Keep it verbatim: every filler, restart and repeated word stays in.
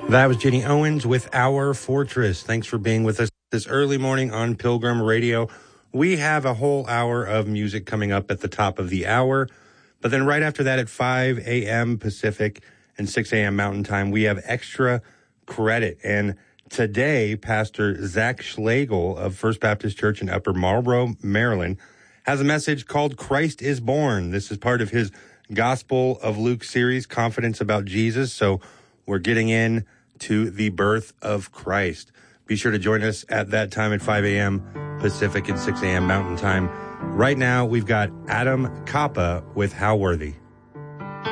That was Jenny Owens with Our Fortress. Thanks for being with us this early morning on Pilgrim Radio. We have a whole hour of music coming up at the top of the hour. But then right after that at five a.m. Pacific and six a.m. Mountain Time, we have extra credit. And today, Pastor Zach Schlegel of First Baptist Church in Upper Marlboro, Maryland, has a message called Christ is Born. This is part of his Gospel of Luke series, Confidence About Jesus. So we're getting in to the birth of Christ. Be sure to join us at that time at five a.m. Pacific and six a.m. Mountain Time. Right now, we've got Adam Kappa with How Worthy.